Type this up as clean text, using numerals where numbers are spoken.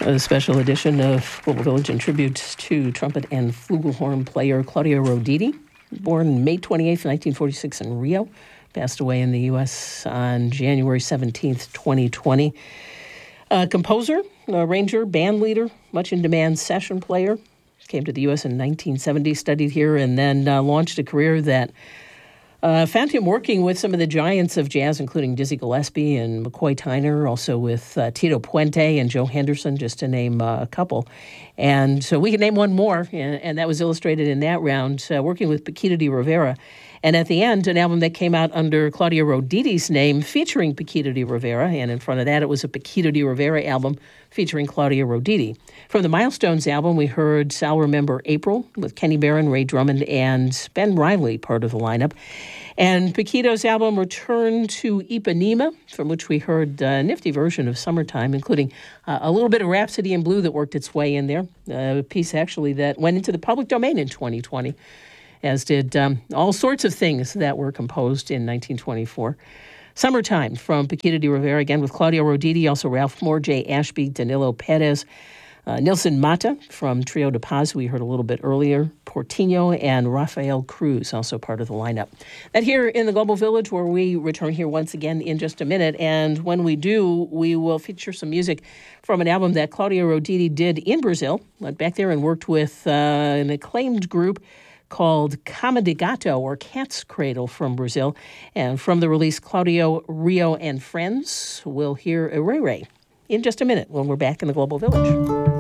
A special edition of Global Village in tribute to trumpet and flugelhorn player Claudio Roditi, born May 28th, 1946 in Rio, passed away in the U.S. on January 17th, 2020. Composer, arranger, band leader, much in demand session player, came to the U.S. in 1970, studied here, and then launched a career that found him working with some of the giants of jazz, including Dizzy Gillespie and McCoy Tyner, also with Tito Puente and Joe Henderson, just to name a couple. And so we can name one more, and that was illustrated in that round, working with Paquito D'Rivera. And at the end, an album that came out under Claudio Roditi's name, featuring Paquito D'Rivera, and in front of that, it was a Paquito D'Rivera album featuring Claudio Roditi. From the Milestones album, we heard Sal Remember April with Kenny Barron, Ray Drummond, and Ben Riley, part of the lineup. And Paquito's album Return to Ipanema, from which we heard a nifty version of Summertime, including a little bit of Rhapsody in Blue that worked its way in there, a piece actually that went into the public domain in 2020, as did all sorts of things that were composed in 1924. Summertime from Paquito D'Rivera, again with Claudio Roditi, also Ralph Moore, Jay Ashby, Danilo Perez, Nilson Mata from Trio de Paz, we heard a little bit earlier, Portinho, and Rafael Cruz, also part of the lineup. That here in the Global Village, where we return here once again in just a minute. And when we do, we will feature some music from an album that Claudio Roditi did in Brazil. Went back there and worked with an acclaimed group called Cama de Gato, or Cat's Cradle, from Brazil. And from the release Claudio, Rio, and Friends, we'll hear Ray Ray in just a minute when we're back in the Global Village.